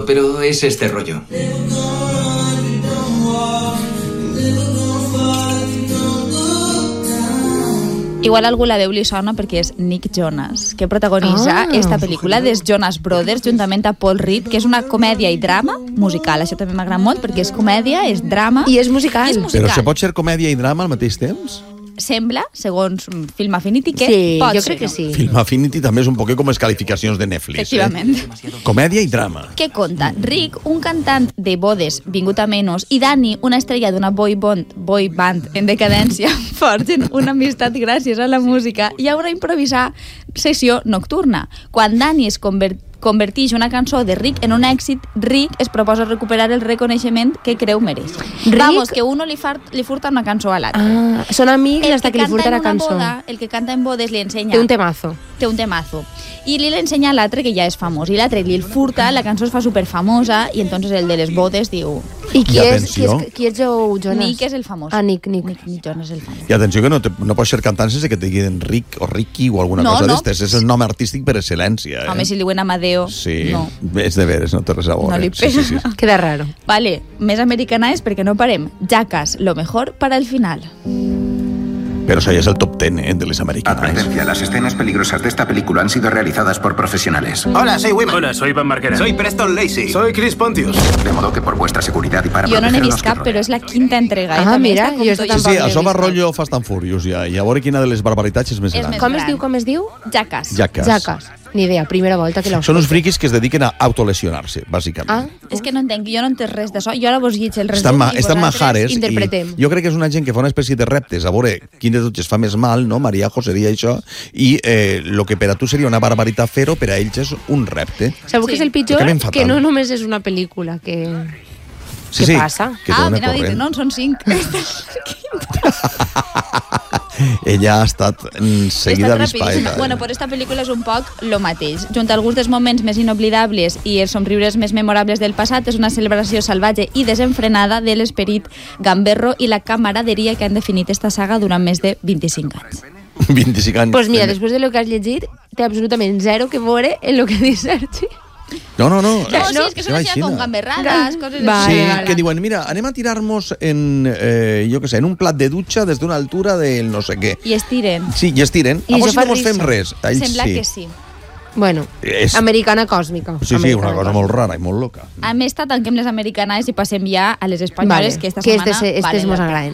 pero es este rollo. Igual algú la veu li sona perquè és Nick Jonas, que protagonitza esta pel·lícula dels Jonas Brothers juntament a Paul Rudd, que és una comèdia i drama musical. Això també m'agrada molt perquè és comèdia, és drama... I és musical. Però se pot ser comèdia i drama al mateix temps? Sembla, segons Film Affinity, que sí, pot jo ser. crec que sí. Film Affinity també és un poquet com les qualificacions de Netflix. Efectivament. Comèdia i drama. Què conta? Rick, un cantant de bodes vingut a menys, i Danny, una estrella d'una boy band en decadència, forgen una amistat gràcies a la música i a una improvisar sessió nocturna. Quan Danny es converteix una cançó de Rick en un èxit, Rick es proposa recuperar el reconeixement que creu mereix. Vamos, que uno li furta una cançó a l'altre. Són amics hasta que li furta la cançó. El que canta en bodes li ensenya... Té un temazo. I li l'ensenya a l'altre que ja és famós. I l'altre li el furta, la cançó es fa superfamosa i entonces el de les bodes diu... I qui és Joe Jonas? Nick és el famós. Nick Jonas és el famós. I atenció que no pots ser cantant sense que te diguin Rick o Ricky o alguna cosa d'estes. És el nom artístic per excel·lència. Home, si li diuen Amadeo... Sí, no. És de veres, no té res a veure. No li pega. Sí. Queda raro. Vale, més americana és perquè no parem. Jackass, lo mejor para el final. Pero eso ya es el top 10 de les americanas. Advertencia, las escenas peligrosas de esta película han sido realizadas por profesionales. Hola, soy Wiman. Hola, soy Van Marquera. Soy Preston Lacey. Soy Chris Pontius. De modo que por vuestra seguridad y para jo no proteger n'he a los vist que cap, però rodean. és la quinta entrega. Mira, jo està Sí, això va rotllo Fast and Furious, ja. I a veure quina de les barbaritats és més gran. Com es diu? Jackass. Jackass. Ni idea, primera volta que Són uns friquis que es dediquen a autolesionar-se, bàsicament. És que no entenc, jo no entenc res d'això. Jo ara vos lliig el resum Estan majares interpretem. I jo crec que és una gent que fa una espècie de reptes a veure quin de tots es fa més mal, no? Mariajo seria això, i el que per a tu seria una barbaritat fer-ho, per a ells és un repte. Segur que és el pitjor, que no només és una pel·lícula, que... Què passa? Que té una corrent. No, són 5. Ella ha estat seguida avispaeta. Bueno, per esta pel·lícula és un poc lo mateix. Junt a alguns dels moments més inoblidables i els somriures més memorables del passat, és una celebració salvatge i desenfrenada de l'esperit gamberro i la camaraderia que han definit esta saga durant més de 25 anys. 25 anys. Pues mira, després de lo que has llegit, té absolutament zero que veure en lo que dius, Sergi. No. Sí, és que són així com gamberrades, coses així. Sí, que diuen, mira, anem a tirar-nos en, jo què sé, en un plat de dutxa des d'una altura del no sé què. I estiren. Sí, i estiren. I llavors no mos fem res. Sembla que sí. Bueno, americana còsmica. Sí, una cosa molt rara i molt loca. A més, tanquem les americanes i passem ja a les espanyoles, que esta setmana... Estes mos agraden.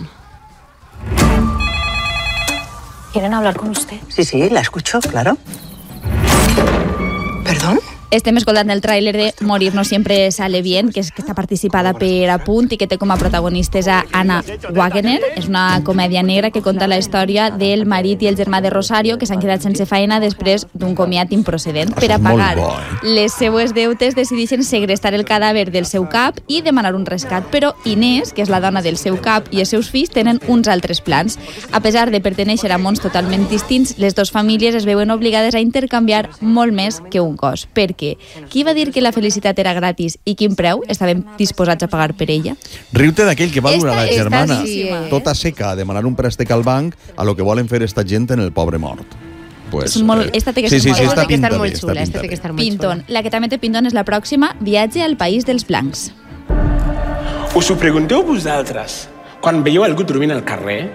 ¿Quieren hablar con usted? Sí, la escucho, claro. ¿Perdón? Estem escoltant el tràiler de Morir no siempre sale bien, que està participada per Apunt i que té com a protagonistes a Anna Wagner. És una comèdia negra que conta la història del marit i el germà de Rosario que s'han quedat sense feina després d'un comiat improcedent. Per a pagar les seues deutes decideixen segrestar el cadàver del seu cap i demanar un rescat. Però Inés, que és la dona del seu cap, i els seus fills tenen uns altres plans. A pesar de pertenèixer a mons totalment distints, les dues famílies es veuen obligades a intercanviar molt més que un cos. Perquè qui va dir que la felicitat era gratis i quin preu estaven disposats a pagar per ella? Riu-te d'aquell que va donar la germana tota sí. seca a demanar un préstec al banc a lo que volen fer esta gent en el pobre mort. Pues, esta té que estar molt xula. Pinton. La que també té Pinton és la pròxima, Viatge al País dels Blancs. Us ho pregunteu vosaltres quan veieu algú dormint al carrer?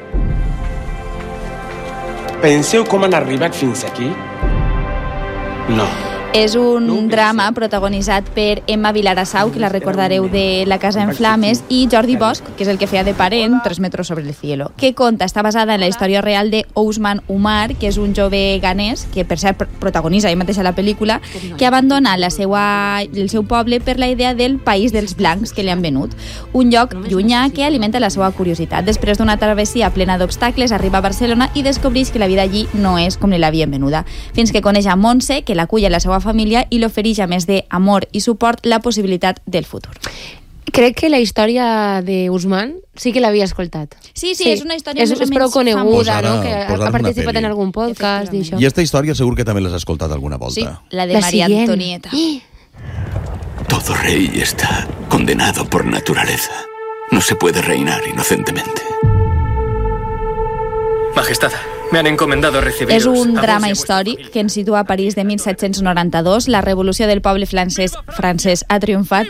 Penseu com han arribat fins aquí? No. És un drama protagonitzat per Emma Vilarassau, que la recordareu de La casa en flames, i Jordi Bosch, que és el que feia de parent 3 metros sobre el cielo. Què conta? Està basada en la història real de Ousmane Oumar, que és un jove ganès, que per cert protagonitza ell mateix a la pel·lícula, que abandona el seu poble per la idea del País dels Blancs que li han venut. Un lloc llunyà que alimenta la seva curiositat. Després d'una travessia plena d'obstacles, arriba a Barcelona i descobreix que la vida allí no és com li l'havien venuda. Fins que coneix a Montse, que l'acull a la seva família i l'ofereix, a més d'amor i suport, la possibilitat del futur. Crec que la història d'Ousmane sí que l'havia escoltat. Sí, és una història més o menys prou coneguda, famosa, no? Que ha participat en algun podcast i això. I esta història segur que també l'has escoltat alguna volta. Sí, la de María Antonieta. Todo rey está condenado por naturaleza. No se puede reinar inocentemente. Majestad, me han encomendado recibir. És un drama històric que ens situa a París de 1792. La revolució del poble francès ha triomfat